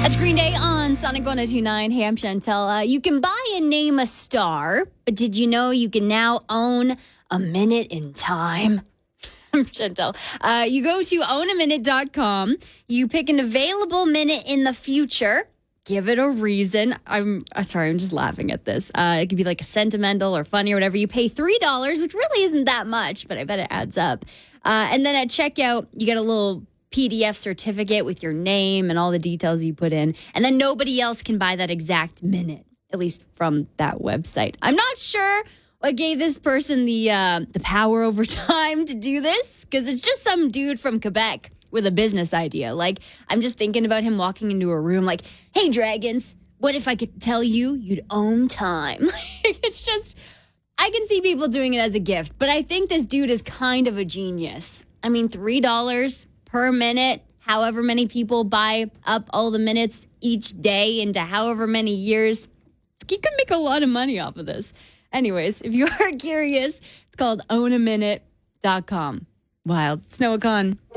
That's Green Day on Sonic 102.9. Hey, I'm Chantel. You can buy and name a star, but did you know you can now own a minute in time? I'm Chantel. You go to ownaminute.com. You pick an available minute in the future. Give it a reason. I'm sorry, I'm just laughing at this. It could be like a sentimental or funny or whatever. You pay $3, which really isn't that much, but I bet it adds up. And then at checkout, you get a little PDF certificate with your name and all the details you put in. And then nobody else can buy that exact minute, at least from that website. I'm not sure what gave this person the power over time to do this, because it's just some dude from Quebec with a business idea. Like, I'm just thinking about him walking into a room like, hey, dragons, what if I could tell you you'd own time? It's just, I can see people doing it as a gift, but I think this dude is kind of a genius. I mean, $3 per minute, however many people buy up all the minutes each day into however many years. He could make a lot of money off of this. Anyways, if you are curious, it's called ownaminute.com. Wild. Snow Con.